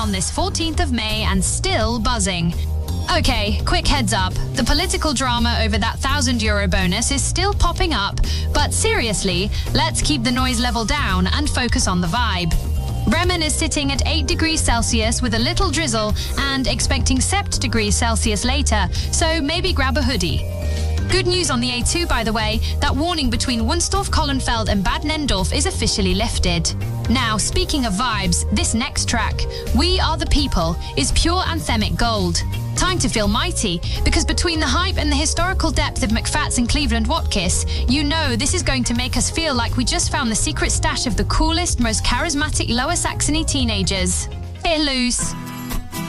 on this 14th of May and still buzzing. Okay, quick heads up. The political drama over that €1,000 bonus is still popping up, but seriously, let's keep the noise level down and focus on the vibe. Bremen is sitting at 8 degrees Celsius with a little drizzle and expecting 7 degrees Celsius later, so maybe grab a hoodie. Good news on the A2, by the way. That warning between Wunstorf-Kollenfeld and Bad Nendorf is officially lifted. Now, speaking of vibes, this next track, We Are the People, is pure anthemic gold. Time to feel mighty, because between the hype and the historical depth of McFats and Cleveland Watkiss, you know this is going to make us feel like we just found the secret stash of the coolest, most charismatic Lower Saxony teenagers. Hit loose.